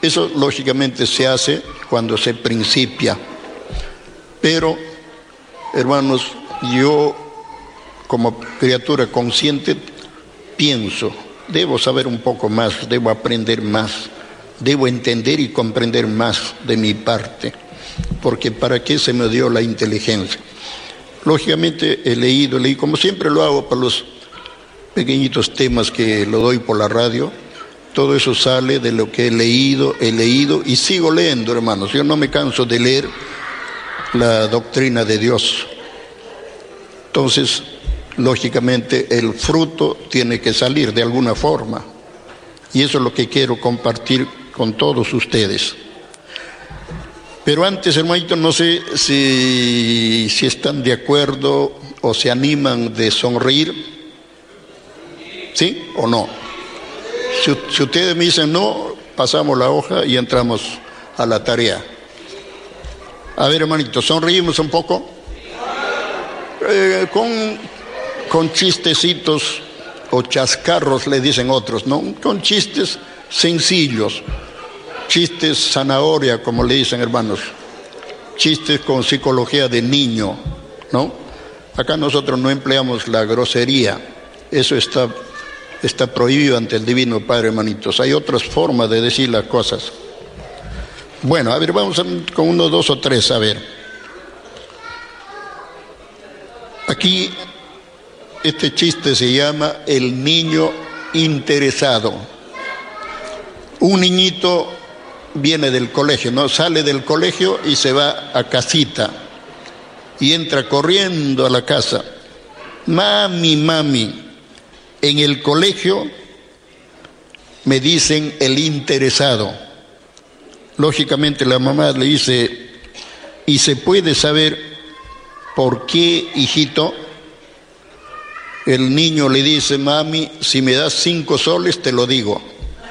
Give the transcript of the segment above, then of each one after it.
Eso lógicamente se hace cuando se principia. Pero, hermanos, yo como criatura consciente pienso, debo saber un poco más, debo aprender más, debo entender y comprender más de mi parte, porque ¿para qué se me dio la inteligencia? Lógicamente he leído, como siempre lo hago para los pequeñitos temas que lo doy por la radio. Todo eso sale de lo que he leído y sigo leyendo, hermanos. Yo no me canso de leer la doctrina de Dios. Entonces, lógicamente, el fruto tiene que salir de alguna forma. Y eso es lo que quiero compartir con todos ustedes. Pero antes, hermanitos, no sé si están de acuerdo o se animan de sonreír. ¿Sí o no? Si ustedes me dicen no, pasamos la hoja y entramos a la tarea. A ver, hermanitos, sonreímos un poco. Con chistecitos o chascarros, le dicen otros, ¿no? Con chistes sencillos, chistes zanahoria, como le dicen, hermanos, chistes con psicología de niño, ¿no? Acá nosotros no empleamos la grosería, eso está prohibido ante el Divino Padre, hermanitos. Hay otras formas de decir las cosas. Bueno, a ver, vamos con 1, 2 o 3, a ver. Aquí, este chiste se llama El niño interesado. Un niñito viene del colegio, ¿no? Sale del colegio y se va a casita. Y entra corriendo a la casa. Mami, en el colegio me dicen el interesado. Lógicamente la mamá le dice, ¿y se puede saber por qué, hijito? El niño le dice, mami, si me das 5 soles te lo digo.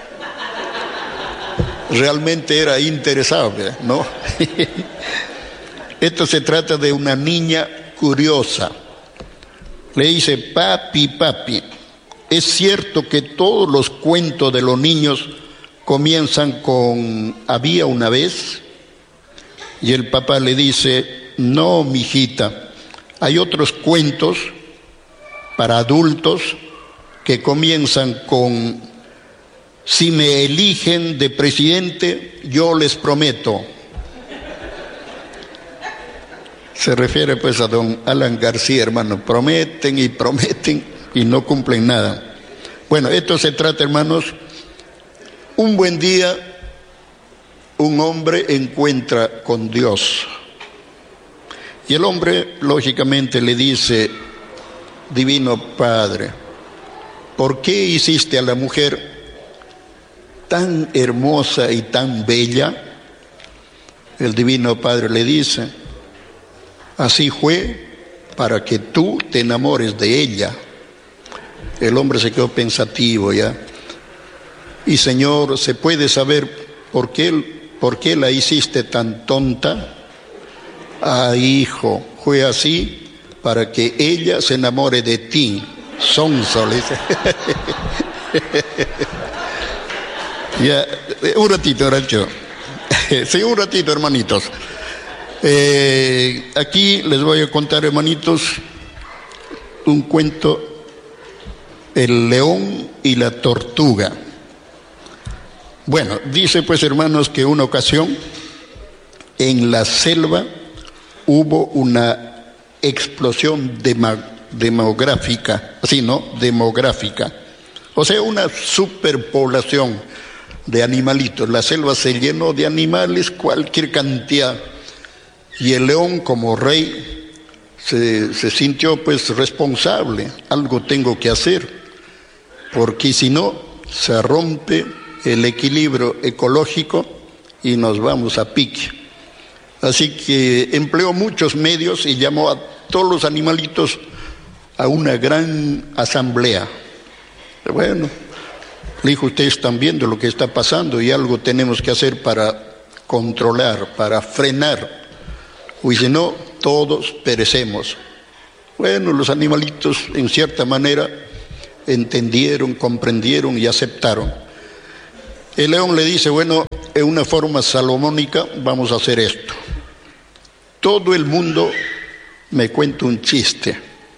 Realmente era interesado, ¿no? Esto se trata de una niña curiosa. Le dice, papi, ¿es cierto que todos los cuentos de los niños comienzan con había una vez? Y el papá le dice, no, mijita, hay otros cuentos para adultos que comienzan con si me eligen de presidente, yo les prometo. Se refiere pues a don Alan García, hermano, prometen y no cumplen nada. Bueno, esto se trata, hermanos, un buen día un hombre encuentra con Dios. Y el hombre, lógicamente, le dice, Divino Padre, ¿por qué hiciste a la mujer tan hermosa y tan bella? El Divino Padre le dice, así fue para que tú te enamores de ella. El hombre se quedó pensativo ya. Y Señor, ¿se puede saber por qué la hiciste tan tonta? Ah, hijo, fue así para que ella se enamore de ti. Sonso, le dice. Ya, un ratito, Rancho. Sí, un ratito, hermanitos. Aquí les voy a contar, hermanitos, un cuento, El león y la tortuga. Bueno, dice pues, hermanos, que una ocasión en la selva hubo una explosión demográfica, así, ¿no? Demográfica. O sea, una superpoblación de animalitos. La selva se llenó de animales, cualquier cantidad. Y el león, como rey, se sintió pues responsable. Algo tengo que hacer, porque si no, se rompe el equilibrio ecológico y nos vamos a pique. Así que empleó muchos medios y llamó a todos los animalitos a una gran asamblea. Bueno, le dijo, ustedes están viendo lo que está pasando y algo tenemos que hacer para controlar, para frenar. Y si no, todos perecemos. Bueno, los animalitos en cierta manera entendieron, comprendieron y aceptaron. El león le dice, bueno, en una forma salomónica vamos a hacer esto. Todo el mundo me cuenta un chiste.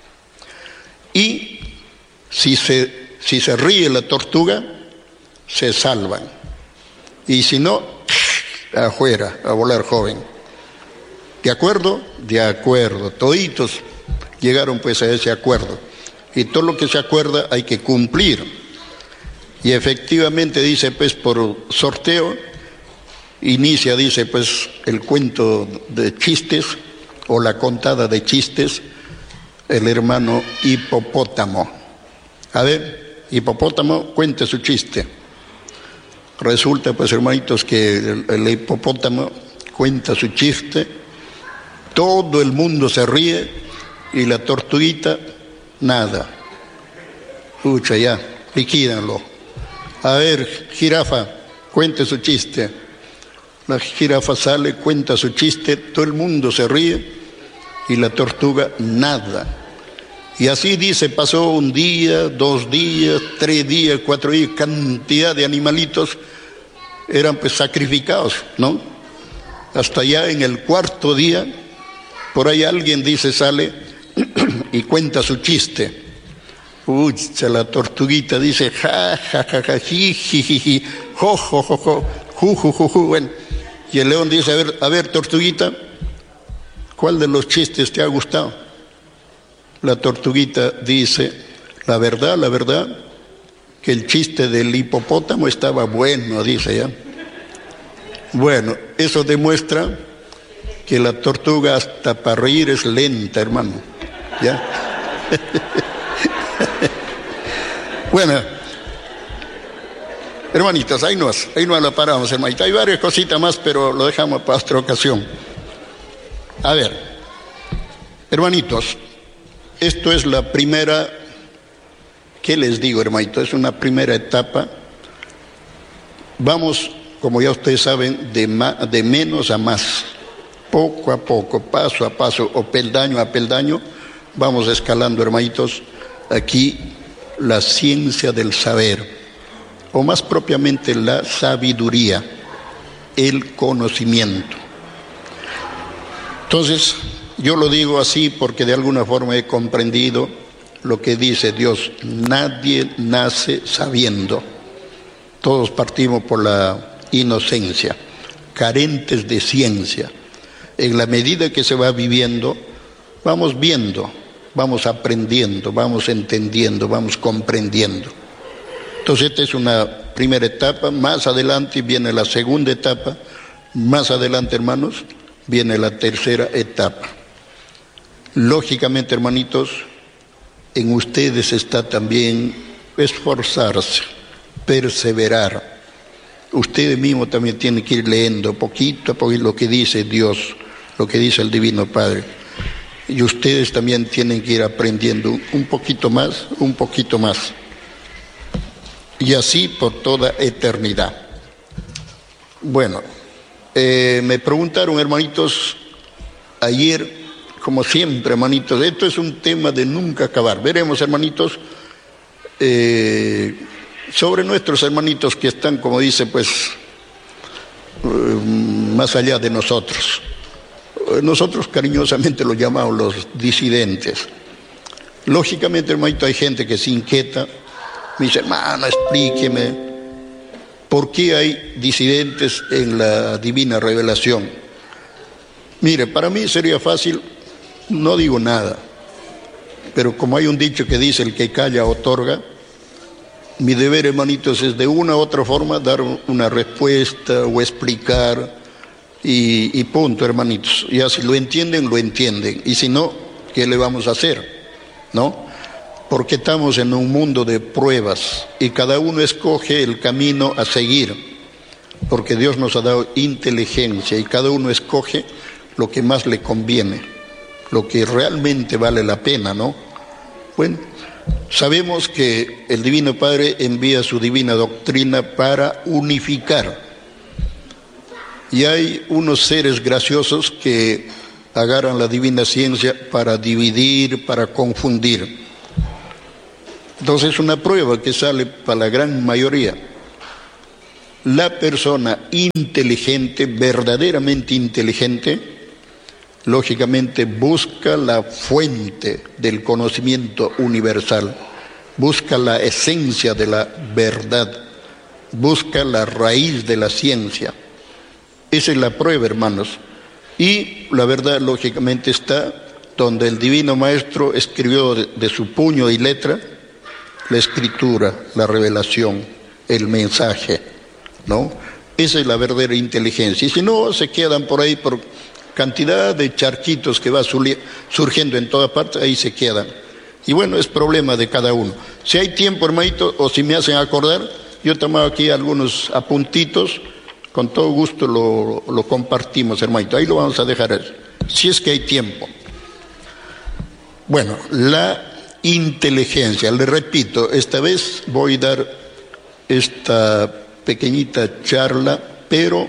Y si se ríe la tortuga, se salvan. Y si no, afuera, a volar joven. ¿De acuerdo? De acuerdo. Toditos llegaron pues a ese acuerdo. Y todo lo que se acuerda hay que cumplir. Y efectivamente dice pues por sorteo, inicia, dice pues el cuento de chistes o la contada de chistes, el hermano Hipopótamo. A ver, Hipopótamo, cuente su chiste. Resulta pues, hermanitos, que el hipopótamo cuenta su chiste, todo el mundo se ríe y la tortuguita nada. Pucha, ya, liquídanlo. A ver, jirafa, cuente su chiste. La jirafa sale, cuenta su chiste, todo el mundo se ríe y la tortuga nada. Y así dice, pasó un día, 2 días, 3 días, 4 días, cantidad de animalitos eran pues sacrificados, ¿no? Hasta ya en el 4.º día, por ahí alguien dice, sale y cuenta su chiste. Uy, la tortuguita dice, ja, ja, ja, ja, ji, ji, ji, ji, jo, jo, jo, jo, ju, ju, ju, ju. Bueno, y el león dice, a ver, tortuguita, ¿cuál de los chistes te ha gustado? La tortuguita dice, la verdad, que el chiste del hipopótamo estaba bueno, dice ya. Bueno, eso demuestra que la tortuga hasta para reír es lenta, hermano. ¿Ya? Bueno, hermanitos, ahí no la paramos, hermanita. Hay varias cositas más, pero lo dejamos para otra ocasión. A ver, hermanitos, esto es la primera, ¿qué les digo, hermanito? Es una primera etapa. Vamos, como ya ustedes saben, de menos a más. Poco a poco, paso a paso, o peldaño a peldaño, vamos escalando, hermanitos, aquí la ciencia del saber, o más propiamente la sabiduría, el conocimiento. Entonces, yo lo digo así porque de alguna forma he comprendido lo que dice Dios. Nadie nace sabiendo. Todos partimos por la inocencia, carentes de ciencia. En la medida que se va viviendo, vamos viendo, vamos aprendiendo, vamos entendiendo, vamos comprendiendo. Entonces esta es una primera etapa. Más adelante viene la segunda etapa. Más adelante, hermanos, viene la tercera etapa. Lógicamente, hermanitos, en ustedes está también esforzarse, perseverar. Ustedes mismos también tienen que ir leyendo poquito a poquito lo que dice Dios, lo que dice el Divino Padre. Y ustedes también tienen que ir aprendiendo un poquito más, un poquito más. Y así por toda eternidad. Bueno, me preguntaron, hermanitos, ayer, como siempre, hermanitos, esto es un tema de nunca acabar. Veremos, hermanitos, sobre nuestros hermanitos que están, como dice, pues, más allá de nosotros. Nosotros cariñosamente los llamamos los disidentes. Lógicamente, hermanito, hay gente que se inquieta, me dice, hermano, explíqueme, ¿por qué hay disidentes en la divina revelación? Mire, para mí sería fácil, no digo nada, pero como hay un dicho que dice, el que calla otorga, mi deber, hermanitos, es de una u otra forma dar una respuesta o explicar y punto, hermanitos. Ya si lo entienden, lo entienden. Y si no, ¿qué le vamos a hacer? ¿No? Porque estamos en un mundo de pruebas y cada uno escoge el camino a seguir. Porque Dios nos ha dado inteligencia y cada uno escoge lo que más le conviene, lo que realmente vale la pena, ¿no? Bueno, sabemos que el Divino Padre envía su divina doctrina para unificar. Y hay unos seres graciosos que agarran la divina ciencia para dividir, para confundir. Entonces es una prueba que sale para la gran mayoría. La persona inteligente, verdaderamente inteligente, lógicamente busca la fuente del conocimiento universal, busca la esencia de la verdad, busca la raíz de la ciencia. Esa es la prueba, hermanos. Y la verdad, lógicamente, está donde el Divino Maestro escribió de su puño y letra la escritura, la revelación, el mensaje, ¿no? Esa es la verdadera inteligencia. Y si no, se quedan por ahí por cantidad de charquitos que va surgiendo en toda parte, ahí se quedan. Y bueno, es problema de cada uno. Si hay tiempo, hermanito, o si me hacen acordar, yo tomo aquí algunos apuntitos, con todo gusto lo compartimos, hermanito. Ahí lo vamos a dejar, si es que hay tiempo. Bueno, la inteligencia, le repito, esta vez voy a dar esta pequeñita charla, pero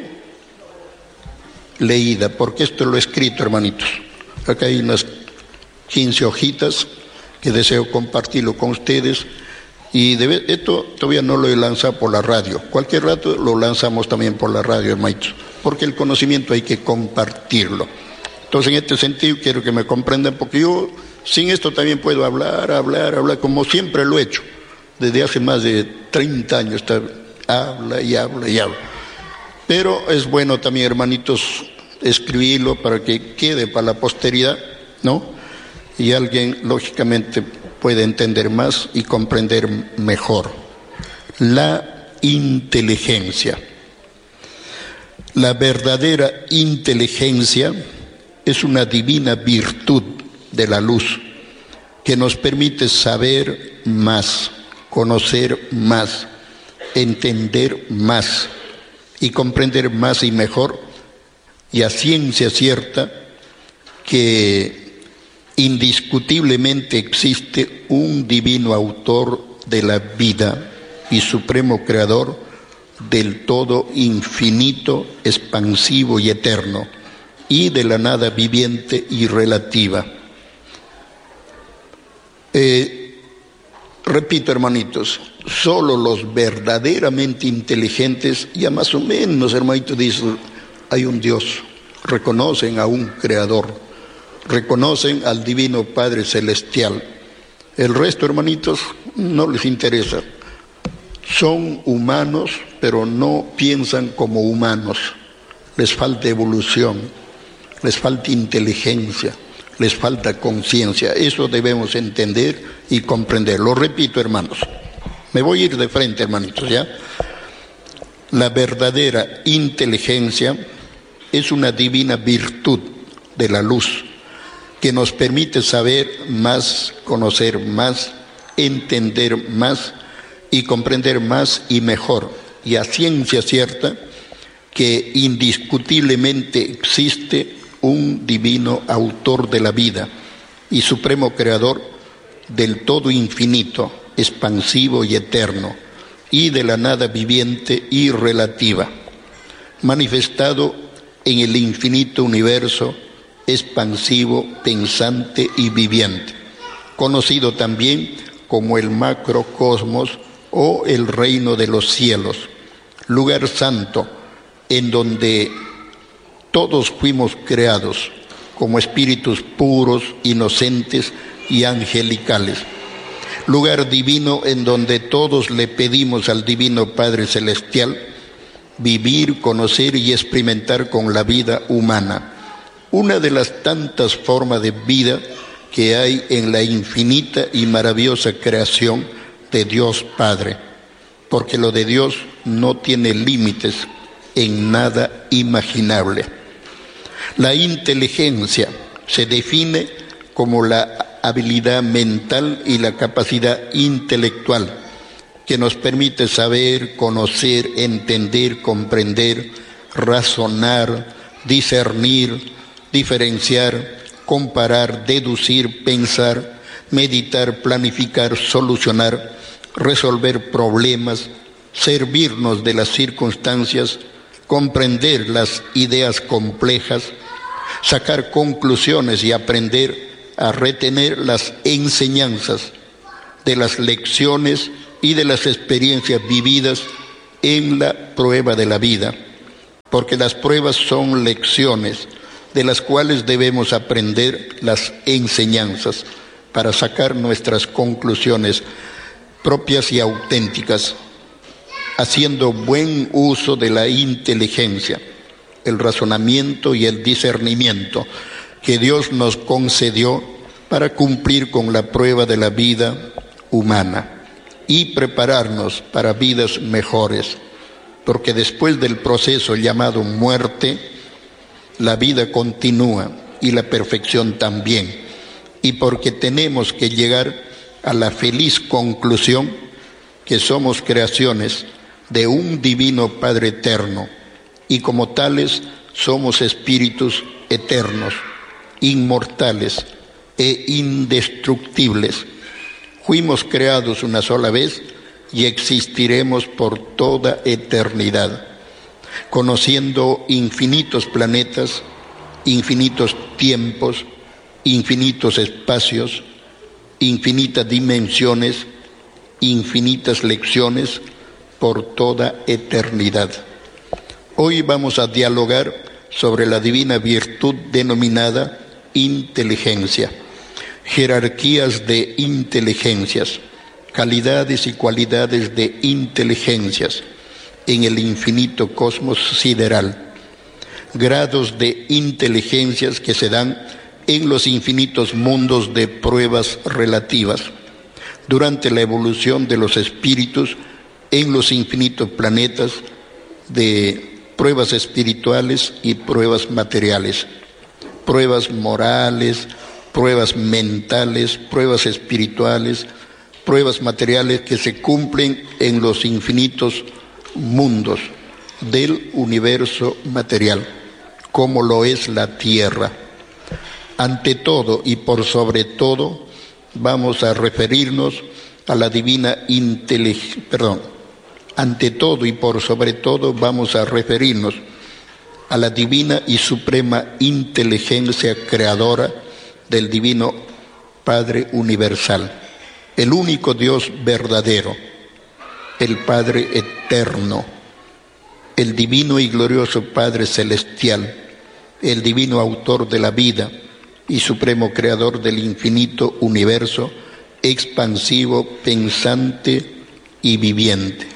leída, porque esto lo he escrito, hermanitos. Acá hay unas 15 hojitas que deseo compartirlo con ustedes, y esto todavía no lo he lanzado por la radio. Cualquier rato lo lanzamos también por la radio, hermanitos, porque el conocimiento hay que compartirlo. Entonces, en este sentido, quiero que me comprendan, porque yo sin esto también puedo hablar, como siempre lo he hecho, desde hace más de 30 años, habla. Pero es bueno también, hermanitos, escribirlo para que quede para la posteridad, ¿no? Y alguien, lógicamente, puede entender más y comprender mejor. La inteligencia. La verdadera inteligencia es una divina virtud de la luz que nos permite saber más, conocer más, entender más y comprender más y mejor, y a ciencia cierta que indiscutiblemente existe un divino autor de la vida y supremo creador del todo infinito, expansivo y eterno, y de la nada viviente y relativa. Repito, hermanitos, solo los verdaderamente inteligentes, ya más o menos, hermanitos, dicen, hay un Dios, reconocen a un creador, reconocen al Divino Padre Celestial. El resto, hermanitos, no les interesa. Son humanos, pero no piensan como humanos. Les falta evolución, les falta inteligencia, les falta conciencia. Eso debemos entender y comprender. Lo repito, hermanos. Me voy a ir de frente, hermanitos, ¿ya? La verdadera inteligencia es una divina virtud de la luz que nos permite saber más, conocer más, entender más y comprender más y mejor. Y a ciencia cierta que indiscutiblemente existe un divino autor de la vida y supremo creador del todo infinito, expansivo y eterno, y de la nada viviente y relativa, manifestado en el infinito universo, expansivo, pensante y viviente, conocido también como el macrocosmos o el reino de los cielos, lugar santo en donde todos fuimos creados como espíritus puros, inocentes y angelicales. Lugar divino en donde todos le pedimos al Divino Padre Celestial vivir, conocer y experimentar con la vida humana. Una de las tantas formas de vida que hay en la infinita y maravillosa creación de Dios Padre, porque lo de Dios no tiene límites en nada imaginable. La inteligencia se define como la habilidad mental y la capacidad intelectual que nos permite saber, conocer, entender, comprender, razonar, discernir, diferenciar, comparar, deducir, pensar, meditar, planificar, solucionar, resolver problemas, servirnos de las circunstancias, comprender las ideas complejas, sacar conclusiones y aprender a retener las enseñanzas de las lecciones y de las experiencias vividas en la prueba de la vida, porque las pruebas son lecciones de las cuales debemos aprender las enseñanzas para sacar nuestras conclusiones propias y auténticas, haciendo buen uso de la inteligencia, el razonamiento y el discernimiento que Dios nos concedió para cumplir con la prueba de la vida humana y prepararnos para vidas mejores, porque después del proceso llamado muerte, la vida continúa y la perfección también, y porque tenemos que llegar a la feliz conclusión que somos creaciones de un divino Padre eterno, y como tales somos espíritus eternos, inmortales e indestructibles. Fuimos creados una sola vez y existiremos por toda eternidad, conociendo infinitos planetas, infinitos tiempos, infinitos espacios, infinitas dimensiones, infinitas lecciones por toda eternidad. Hoy vamos a dialogar sobre la divina virtud denominada inteligencia, jerarquías de inteligencias, calidades y cualidades de inteligencias en el infinito cosmos sideral, grados de inteligencias que se dan en los infinitos mundos de pruebas relativas, durante la evolución de los espíritus en los infinitos planetas de pruebas espirituales y pruebas materiales, pruebas morales, pruebas mentales, pruebas espirituales, pruebas materiales que se cumplen en los infinitos mundos del universo material, como lo es la Tierra. Ante todo y por sobre todo, vamos a referirnos a la divina inteligencia, ante todo y por sobre todo vamos a referirnos a la divina y suprema inteligencia creadora del divino Padre universal, el único Dios verdadero, el Padre eterno, el divino y glorioso Padre celestial, el divino autor de la vida y supremo creador del infinito universo, expansivo, pensante y viviente.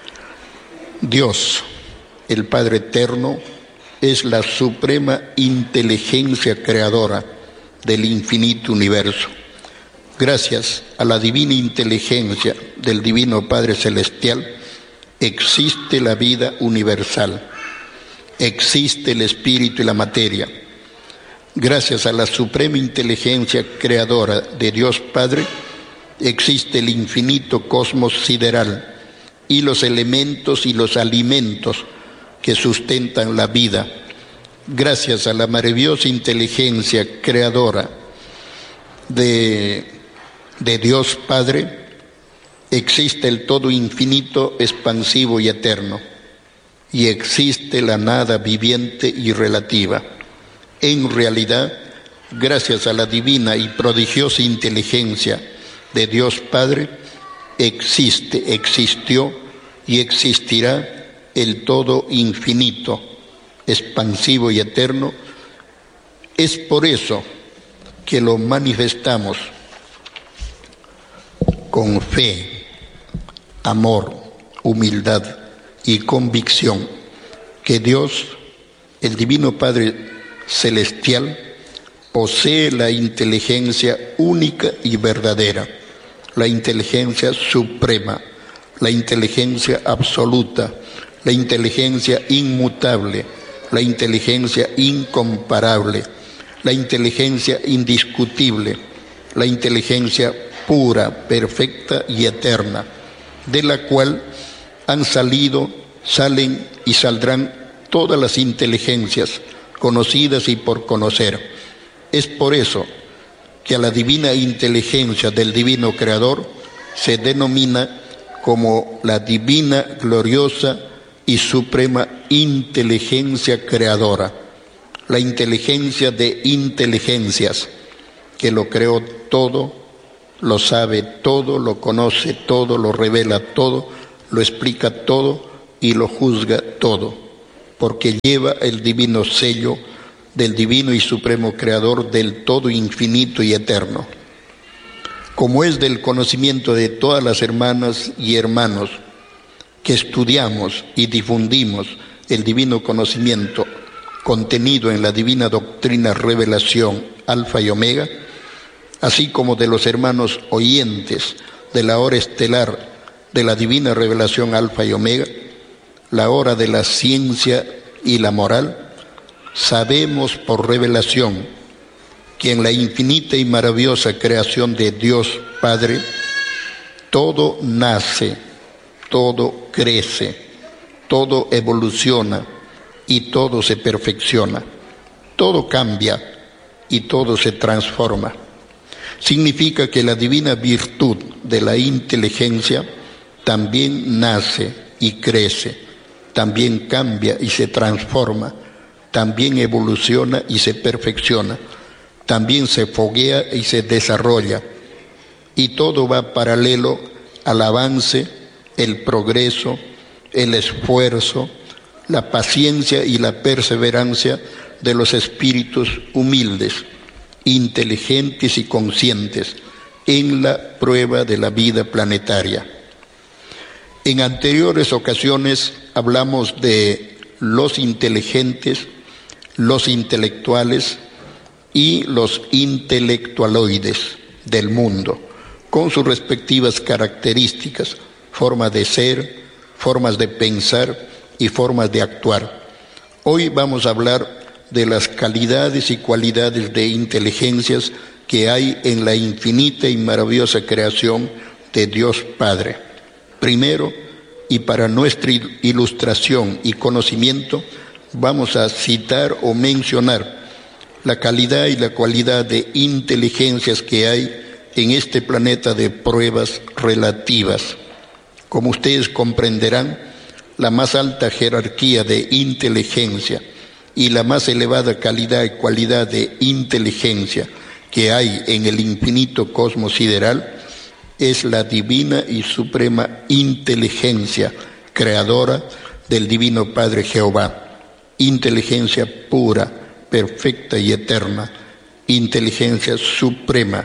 Dios, el Padre eterno, es la suprema inteligencia creadora del infinito universo. Gracias a la divina inteligencia del divino Padre celestial, existe la vida universal, existe el espíritu y la materia. Gracias a la suprema inteligencia creadora de Dios Padre, existe el infinito cosmos sideral y los elementos y los alimentos que sustentan la vida. Gracias a la maravillosa inteligencia creadora de Dios Padre, existe el todo infinito, expansivo y eterno, y existe la nada viviente y relativa. En realidad, gracias a la divina y prodigiosa inteligencia de Dios Padre, existe, existió y existirá el todo infinito, expansivo y eterno. Es por eso que lo manifestamos con fe, amor, humildad y convicción, que Dios, el Divino Padre Celestial, posee la inteligencia única y verdadera, la inteligencia suprema, la inteligencia absoluta, la inteligencia inmutable, la inteligencia incomparable, la inteligencia indiscutible, la inteligencia pura, perfecta y eterna, de la cual han salido, salen y saldrán todas las inteligencias conocidas y por conocer. Es por eso que a la divina inteligencia del divino creador se denomina como la divina, gloriosa y suprema inteligencia creadora, la inteligencia de inteligencias, que lo creó todo, lo sabe todo, lo conoce todo, lo revela todo, lo explica todo y lo juzga todo, porque lleva el divino sello del divino y supremo Creador del todo infinito y eterno. Como es del conocimiento de todas las hermanas y hermanos que estudiamos y difundimos el divino conocimiento contenido en la divina doctrina revelación Alfa y Omega, así como de los hermanos oyentes de la hora estelar de la divina revelación Alfa y Omega, la hora de la ciencia y la moral, sabemos por revelación que en la infinita y maravillosa creación de Dios Padre, todo nace, todo crece, todo evoluciona y todo se perfecciona, todo cambia y todo se transforma. Significa que la divina virtud de la inteligencia también nace y crece, también cambia y se transforma, también evoluciona y se perfecciona, también se foguea y se desarrolla, y todo va paralelo al avance, el progreso, el esfuerzo, la paciencia y la perseverancia de los espíritus humildes, inteligentes y conscientes en la prueba de la vida planetaria. En anteriores ocasiones hablamos de los inteligentes, los intelectuales y los intelectualoides del mundo, con sus respectivas características, formas de ser, formas de pensar y formas de actuar. Hoy vamos a hablar de las calidades y cualidades de inteligencias que hay en la infinita y maravillosa creación de Dios Padre. Primero, y para nuestra ilustración y conocimiento, vamos a citar o mencionar la calidad y la cualidad de inteligencias que hay en este planeta de pruebas relativas. Como ustedes comprenderán, la más alta jerarquía de inteligencia y la más elevada calidad y cualidad de inteligencia que hay en el infinito cosmos sideral es la divina y suprema inteligencia creadora del Divino Padre Jehová, inteligencia pura, perfecta y eterna, inteligencia suprema,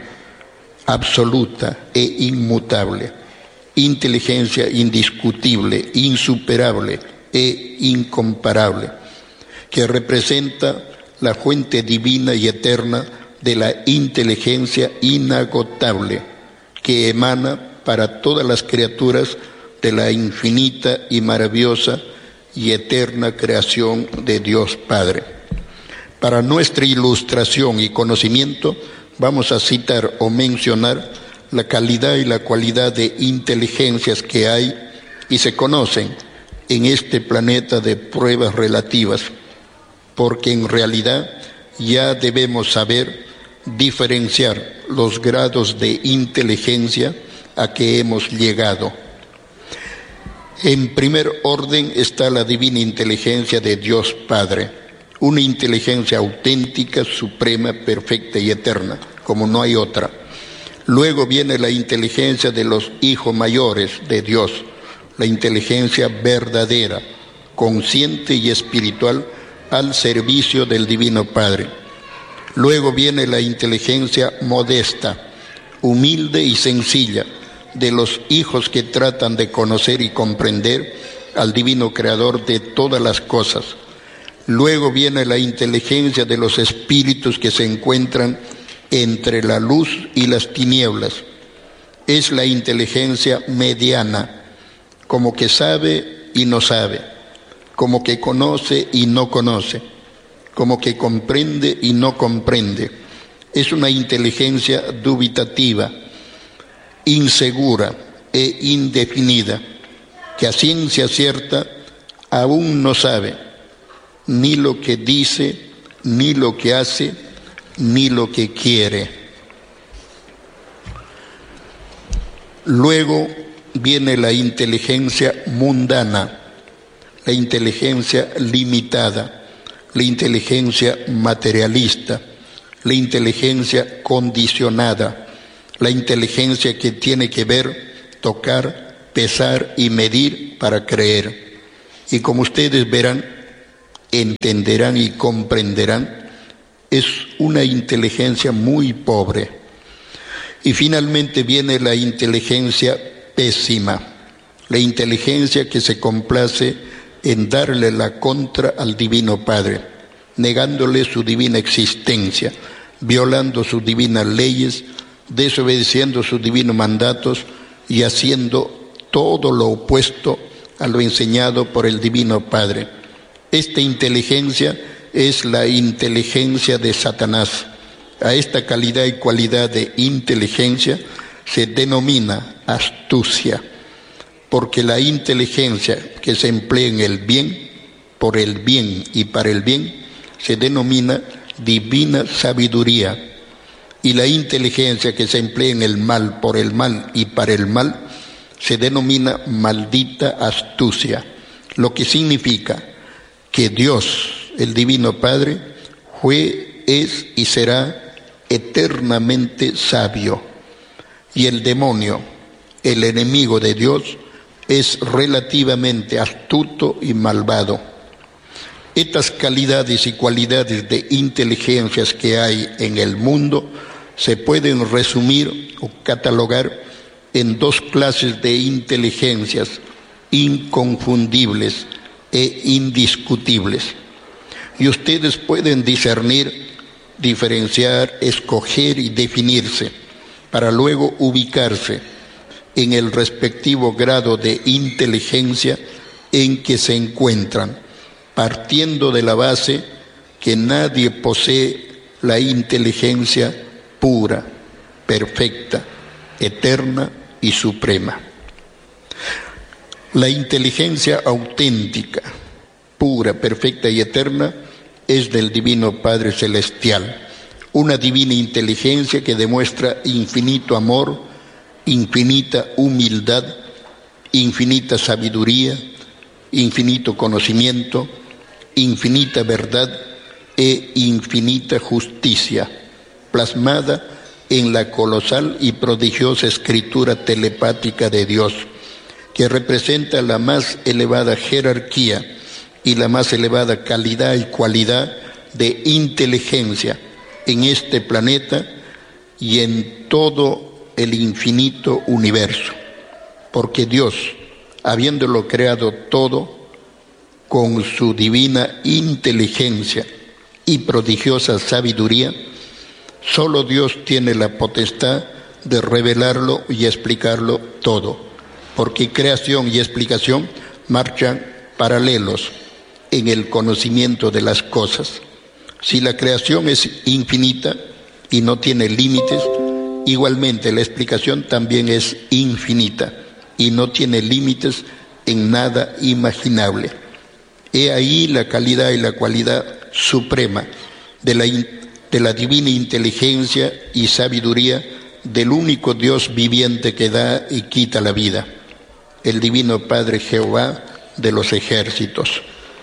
absoluta e inmutable, inteligencia indiscutible, insuperable e incomparable, que representa la fuente divina y eterna de la inteligencia inagotable que emana para todas las criaturas de la infinita y maravillosa y eterna creación de Dios Padre. Para nuestra ilustración y conocimiento vamos a citar o mencionar la calidad y la cualidad de inteligencias que hay y se conocen en este planeta de pruebas relativas, porque en realidad ya debemos saber diferenciar los grados de inteligencia a que hemos llegado. En primer orden está la divina inteligencia de Dios Padre, una inteligencia auténtica, suprema, perfecta y eterna, como no hay otra. Luego viene la inteligencia de los hijos mayores de Dios, la inteligencia verdadera, consciente y espiritual al servicio del Divino Padre. Luego viene la inteligencia modesta, humilde y sencilla de los hijos que tratan de conocer y comprender al Divino Creador de todas las cosas. Luego viene la inteligencia de los espíritus que se encuentran entre la luz y las tinieblas. Es la inteligencia mediana, como que sabe y no sabe, como que conoce y no conoce, como que comprende y no comprende. Es una inteligencia dubitativa, insegura e indefinida, que a ciencia cierta aún no sabe ni lo que dice, ni lo que hace, ni lo que quiere. Luego viene la inteligencia mundana, la inteligencia limitada, la inteligencia materialista, la inteligencia condicionada, la inteligencia que tiene que ver, tocar, pesar y medir para creer. Y como ustedes verán, entenderán y comprenderán, es una inteligencia muy pobre. Y finalmente viene la inteligencia pésima, la inteligencia que se complace en darle la contra al Divino Padre, negándole su divina existencia, violando sus divinas leyes, desobedeciendo sus divinos mandatos y haciendo todo lo opuesto a lo enseñado por el Divino Padre. Esta inteligencia es la inteligencia de Satanás. A esta calidad y cualidad de inteligencia se denomina astucia, porque la inteligencia que se emplea en el bien, por el bien y para el bien, se denomina divina sabiduría, y la inteligencia que se emplea en el mal, por el mal y para el mal, se denomina maldita astucia, lo que significa que Dios, el Divino Padre, fue, es y será eternamente sabio, y el demonio, el enemigo de Dios, es relativamente astuto y malvado. Estas calidades y cualidades de inteligencias que hay en el mundo se pueden resumir o catalogar en dos clases de inteligencias inconfundibles e indiscutibles. Y ustedes pueden discernir, diferenciar, escoger y definirse para luego ubicarse en el respectivo grado de inteligencia en que se encuentran, partiendo de la base que nadie posee la inteligencia pura, perfecta, eterna y suprema. La inteligencia auténtica, pura, perfecta y eterna es del Divino Padre Celestial, una divina inteligencia que demuestra infinito amor, infinita humildad, infinita sabiduría, infinito conocimiento, infinita verdad e infinita justicia, plasmada en la colosal y prodigiosa escritura telepática de Dios, que representa la más elevada jerarquía y la más elevada calidad y cualidad de inteligencia en este planeta y en todo el infinito universo, porque Dios, habiéndolo creado todo, con su divina inteligencia y prodigiosa sabiduría, solo Dios tiene la potestad de revelarlo y explicarlo todo, porque creación y explicación marchan paralelos en el conocimiento de las cosas. Si la creación es infinita y no tiene límites, igualmente la explicación también es infinita y no tiene límites en nada imaginable. He ahí la calidad y la cualidad suprema de la divina inteligencia y sabiduría del único Dios viviente que da y quita la vida, el Divino Padre Jehová de los ejércitos.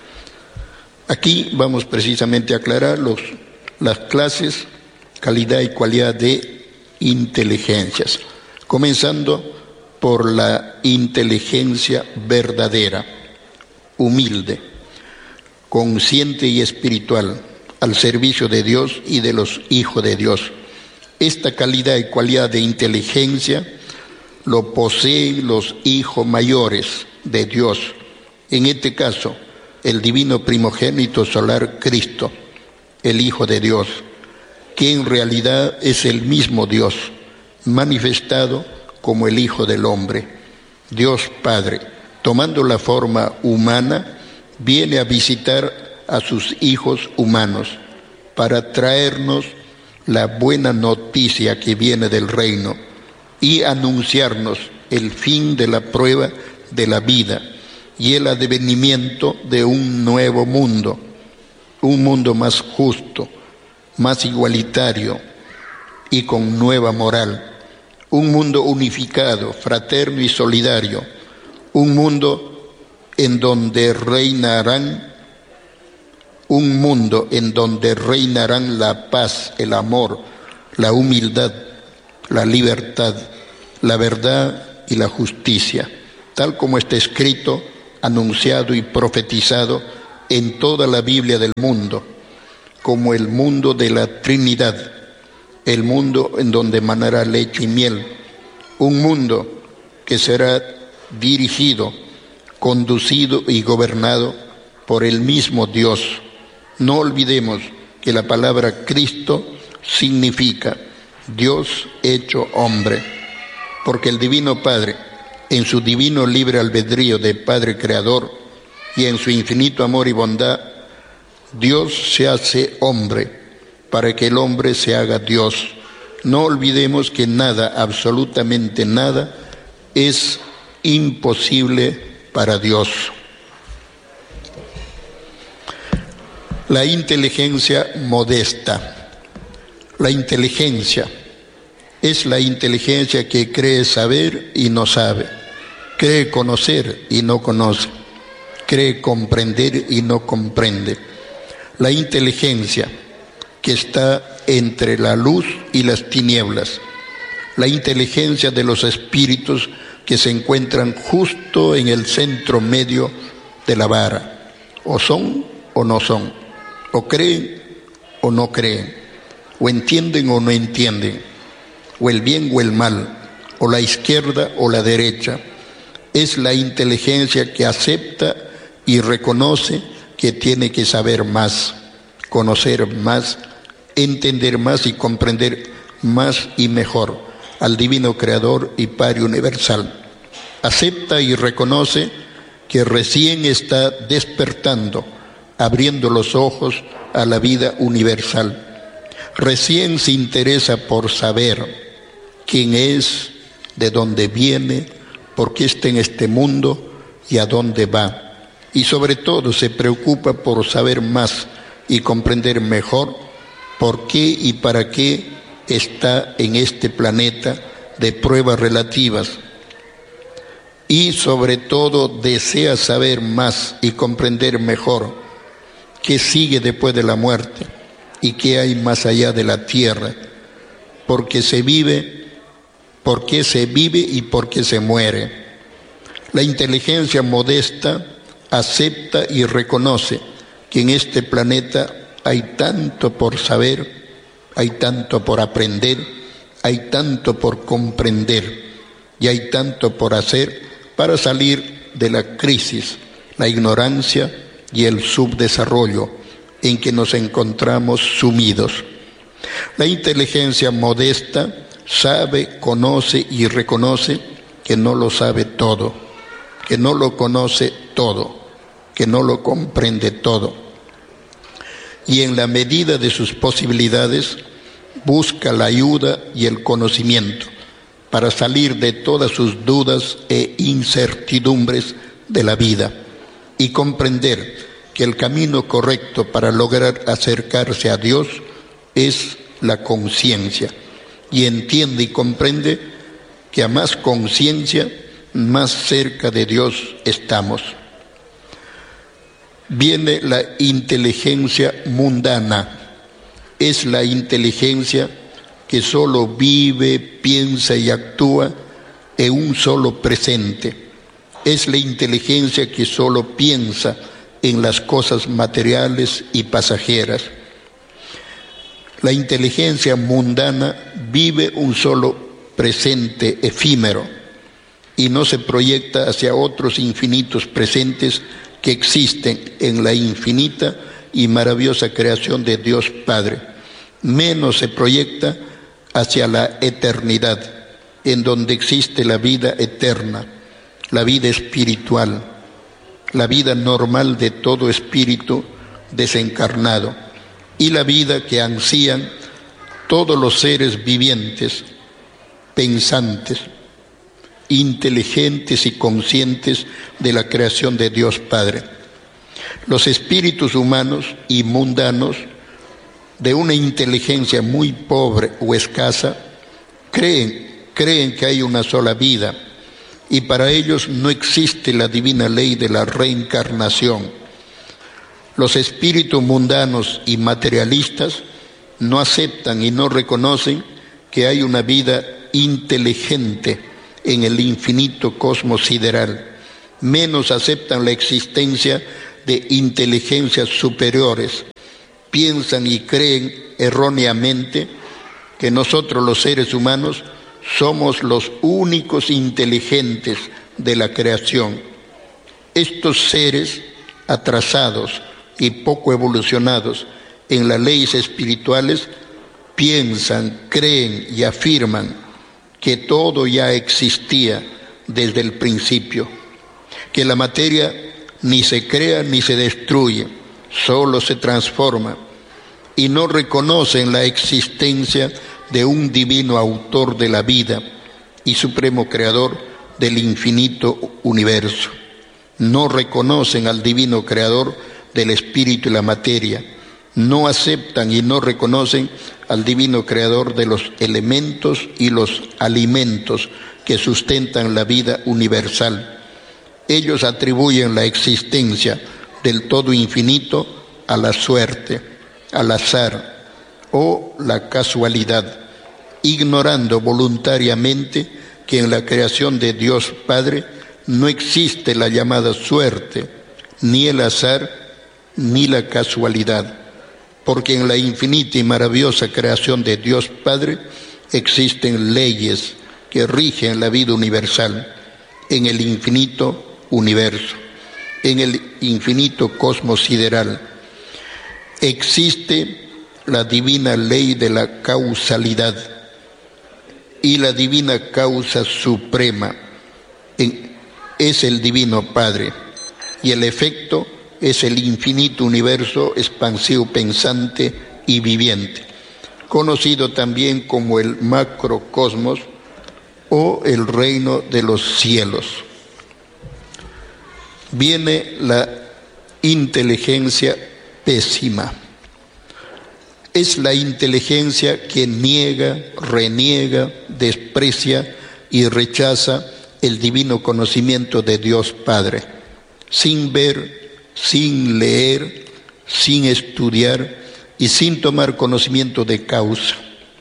Aquí vamos precisamente a aclarar las clases, calidad y cualidad de inteligencias, comenzando por la inteligencia verdadera, humilde, consciente y espiritual, al servicio de Dios y de los hijos de Dios. Esta calidad y cualidad de inteligencia lo poseen los hijos mayores de Dios, en este caso, el divino primogénito solar Cristo, el Hijo de Dios, que en realidad es el mismo Dios, manifestado como el Hijo del Hombre. Dios Padre, tomando la forma humana, viene a visitar a sus hijos humanos para traernos la buena noticia que viene del reino y anunciarnos el fin de la prueba de la vida y el advenimiento de un nuevo mundo, un mundo más justo, más igualitario y con nueva moral, un mundo unificado, fraterno y solidario, un mundo en donde reinarán la paz, el amor, la humildad, la libertad, la verdad y la justicia, tal como está escrito: anunciado y profetizado en toda la Biblia del mundo, como el mundo de la Trinidad, el mundo en donde manará leche y miel, un mundo que será dirigido, conducido y gobernado por el mismo Dios. No olvidemos que la palabra Cristo significa Dios hecho hombre, porque el Divino Padre, en su divino libre albedrío de Padre Creador y en su infinito amor y bondad, Dios se hace hombre para que el hombre se haga Dios. No olvidemos que nada, absolutamente nada, es imposible para Dios. La inteligencia modesta. La inteligencia es la inteligencia que cree saber y no sabe, cree conocer y no conoce, cree comprender y no comprende. La inteligencia que está entre la luz y las tinieblas, la inteligencia de los espíritus que se encuentran justo en el centro medio de la vara, o son o no son, o creen o no creen, o entienden o no entienden, o el bien o el mal, o la izquierda o la derecha. Es la inteligencia que acepta y reconoce que tiene que saber más, conocer más, entender más y comprender más y mejor al Divino Creador y Padre Universal. Acepta y reconoce que recién está despertando, abriendo los ojos a la vida universal. Recién se interesa por saber quién es, de dónde viene, por qué está en este mundo y a dónde va. Y sobre todo se preocupa por saber más y comprender mejor por qué y para qué está en este planeta de pruebas relativas. Y sobre todo desea saber más y comprender mejor qué sigue después de la muerte y qué hay más allá de la tierra, por qué se vive y por qué se muere. La inteligencia modesta acepta y reconoce que en este planeta hay tanto por saber, hay tanto por aprender, hay tanto por comprender y hay tanto por hacer para salir de la crisis, la ignorancia y el subdesarrollo en que nos encontramos sumidos. La inteligencia modesta sabe, conoce y reconoce que no lo sabe todo, que no lo conoce todo, que no lo comprende todo. Y en la medida de sus posibilidades busca la ayuda y el conocimiento para salir de todas sus dudas e incertidumbres de la vida y comprender que el camino correcto para lograr acercarse a Dios es la conciencia, y entiende y comprende que a más conciencia, más cerca de Dios estamos. Viene la inteligencia mundana, es la inteligencia que solo vive, piensa y actúa en un solo presente. Es la inteligencia que solo piensa en las cosas materiales y pasajeras. La inteligencia mundana vive un solo presente efímero y no se proyecta hacia otros infinitos presentes que existen en la infinita y maravillosa creación de Dios Padre. Menos se proyecta hacia la eternidad, en donde existe la vida eterna, la vida espiritual, la vida normal de todo espíritu desencarnado y la vida que ansían todos los seres vivientes, pensantes, inteligentes y conscientes de la creación de Dios Padre. Los espíritus humanos y mundanos de una inteligencia muy pobre o escasa creen que hay una sola vida y para ellos no existe la divina ley de la reencarnación. Los espíritus mundanos y materialistas no aceptan y no reconocen que hay una vida inteligente en el infinito cosmos sideral, menos aceptan la existencia de inteligencias superiores. Piensan y creen erróneamente que nosotros los seres humanos somos los únicos inteligentes de la creación. Estos seres atrasados y poco evolucionados en las leyes espirituales piensan, creen y afirman que todo ya existía desde el principio, que la materia ni se crea ni se destruye, solo se transforma, y no reconocen la existencia de un divino autor de la vida y supremo creador del infinito universo. No reconocen al divino creador del espíritu y la materia, no aceptan y no reconocen al divino creador de los elementos y los alimentos que sustentan la vida universal. Ellos atribuyen la existencia del todo infinito a la suerte, al azar o la casualidad, ignorando voluntariamente que en la creación de Dios Padre no existe la llamada suerte, ni el azar, ni la casualidad, porque en la infinita y maravillosa creación de Dios Padre existen leyes que rigen la vida universal, en el infinito universo, en el infinito cosmos sideral. Existe la divina ley de la causalidad y la divina causa suprema es el Divino Padre, y el efecto es el infinito universo expansivo, pensante y viviente, conocido también como el macrocosmos o el reino de los cielos. Viene la inteligencia pésima. Es la inteligencia que niega, reniega, desprecia y rechaza el divino conocimiento de Dios Padre, sin ver, sin leer, sin estudiar y sin tomar conocimiento de causa.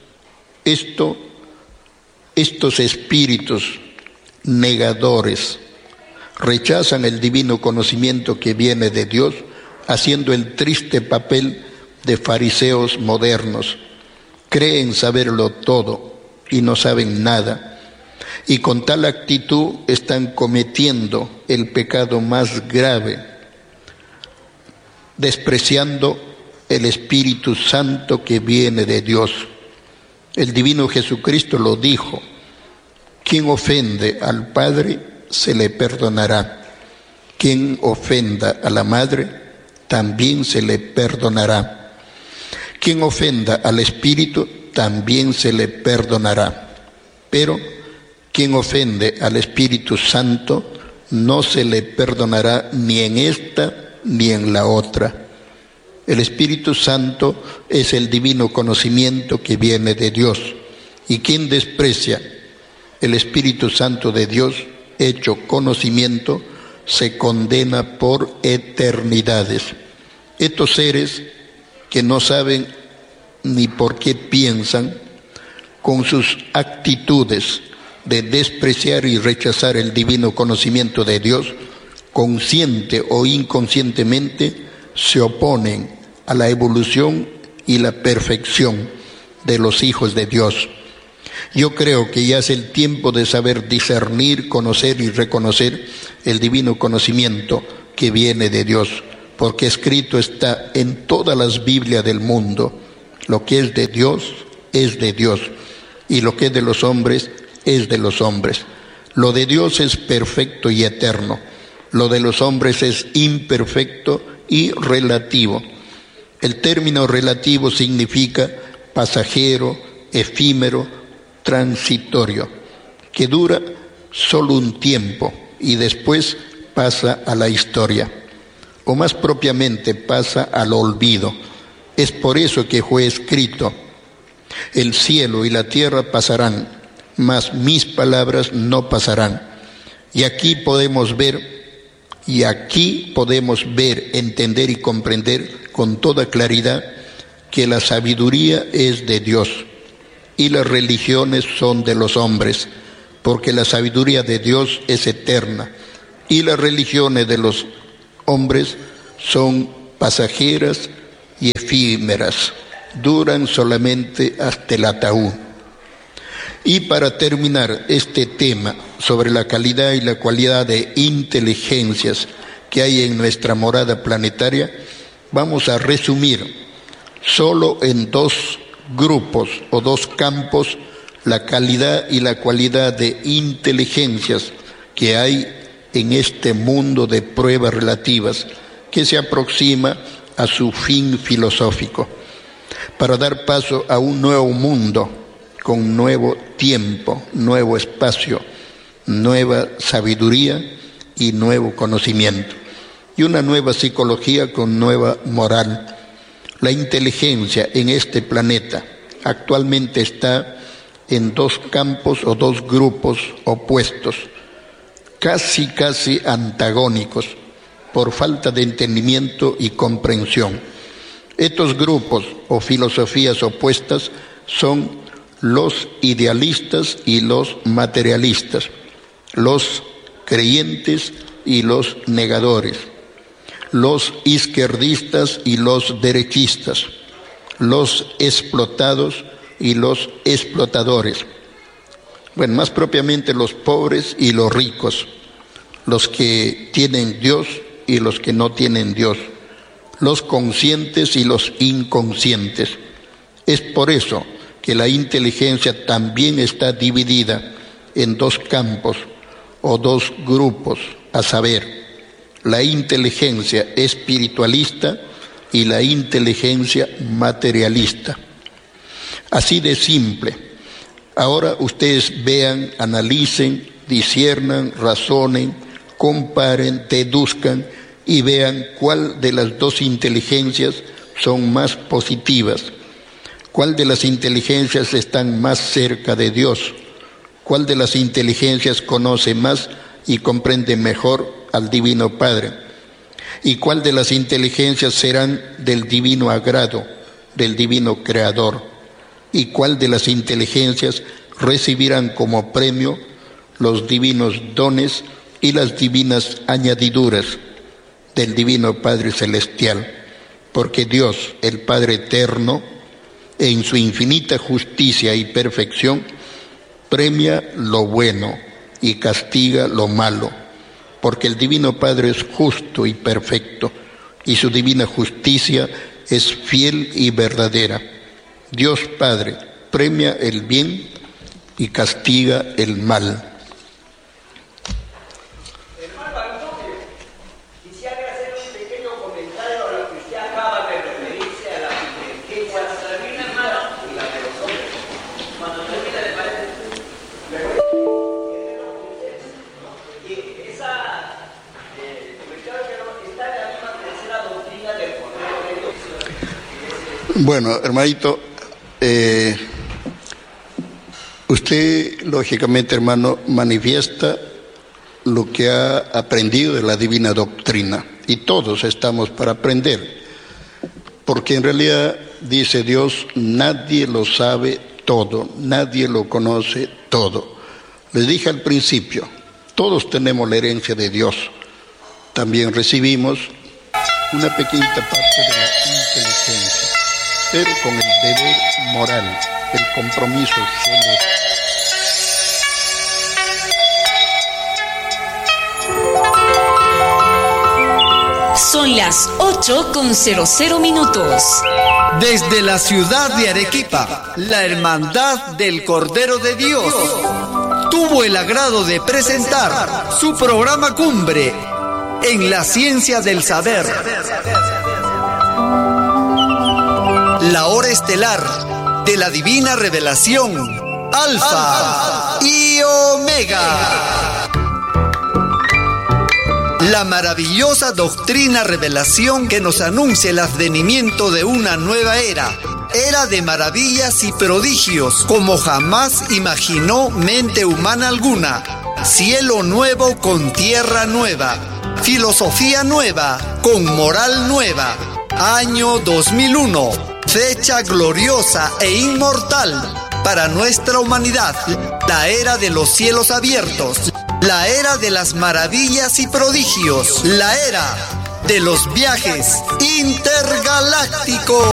Estos espíritus negadores rechazan el divino conocimiento que viene de Dios, haciendo el triste papel de fariseos modernos. Creen saberlo todo y no saben nada, y con tal actitud están cometiendo el pecado más grave, despreciando el Espíritu Santo que viene de Dios. El divino Jesucristo lo dijo: quien ofende al Padre se le perdonará, quien ofenda a la Madre también se le perdonará, quien ofenda al Espíritu también se le perdonará, pero quien ofende al Espíritu Santo no se le perdonará ni en esta ni en la otra. El Espíritu Santo es el divino conocimiento que viene de Dios, y quien desprecia el Espíritu Santo de Dios, hecho conocimiento, se condena por eternidades. Estos seres que no saben ni por qué piensan, con sus actitudes de despreciar y rechazar el divino conocimiento de Dios, consciente o inconscientemente se oponen a la evolución y la perfección de los hijos de Dios. Yo creo que ya es el tiempo de saber discernir, conocer y reconocer el divino conocimiento que viene de Dios, porque escrito está en todas las Biblias del mundo: lo que es de Dios, y lo que es de los hombres, es de los hombres. Lo de Dios es perfecto y eterno, lo de los hombres es imperfecto y relativo. El término relativo significa pasajero, efímero, transitorio, que dura solo un tiempo y después pasa a la historia, o más propiamente pasa al olvido. Es por eso que fue escrito: el cielo y la tierra pasarán, mas mis palabras no pasarán. Y aquí podemos ver, entender y comprender con toda claridad que la sabiduría es de Dios y las religiones son de los hombres, porque la sabiduría de Dios es eterna y las religiones de los hombres son pasajeras y efímeras, duran solamente hasta el ataúd. Y para terminar este tema sobre la calidad y la cualidad de inteligencias que hay en nuestra morada planetaria, vamos a resumir solo en dos grupos o dos campos la calidad y la cualidad de inteligencias que hay en este mundo de pruebas relativas que se aproxima a su fin filosófico, para dar paso a un nuevo mundo con nuevo tiempo, nuevo espacio, nueva sabiduría y nuevo conocimiento, y una nueva psicología con nueva moral. La inteligencia en este planeta actualmente está en dos campos o dos grupos opuestos, casi antagónicos, por falta de entendimiento y comprensión. Estos grupos o filosofías opuestas son los idealistas y los materialistas, los creyentes y los negadores, los izquierdistas y los derechistas, los explotados y los explotadores. Bueno, más propiamente los pobres y los ricos, los que tienen Dios y los que no tienen Dios, los conscientes y los inconscientes. Es por eso que la inteligencia también está dividida en dos campos o dos grupos, a saber, la inteligencia espiritualista y la inteligencia materialista. Así de simple. Ahora ustedes vean, analicen, disciernan, razonen, comparen, deduzcan y vean cuál de las dos inteligencias son más positivas, cuál de las inteligencias están más cerca de Dios, cuál de las inteligencias conoce más y comprende mejor al Divino Padre, y cuál de las inteligencias serán del divino agrado, del divino Creador, y cuál de las inteligencias recibirán como premio los divinos dones y las divinas añadiduras del Divino Padre Celestial, porque Dios, el Padre Eterno, en su infinita justicia y perfección, premia lo bueno y castiga lo malo, porque el Divino Padre es justo y perfecto, y su divina justicia es fiel y verdadera. Dios Padre premia el bien y castiga el mal. Bueno, hermanito, usted lógicamente, hermano, manifiesta lo que ha aprendido de la divina doctrina, y todos estamos para aprender, porque en realidad, dice Dios, nadie lo sabe todo, nadie lo conoce todo. Les dije al principio, todos tenemos la herencia de Dios, también recibimos una pequeñita parte de la inteligencia, pero con el deber moral, el compromiso celeste. Son las 8:00. Desde la ciudad de Arequipa, la Hermandad del Cordero de Dios tuvo el agrado de presentar su programa Cumbre en la Ciencia del Saber. La hora estelar de la divina revelación, Alfa y Omega. La maravillosa doctrina revelación que nos anuncia el advenimiento de una nueva era de maravillas y prodigios como jamás imaginó mente humana alguna. Cielo nuevo con tierra nueva, filosofía nueva con moral nueva. Año 2001, fecha gloriosa e inmortal para nuestra humanidad, la era de los cielos abiertos, La era de las maravillas y prodigios. La era de los viajes intergalácticos.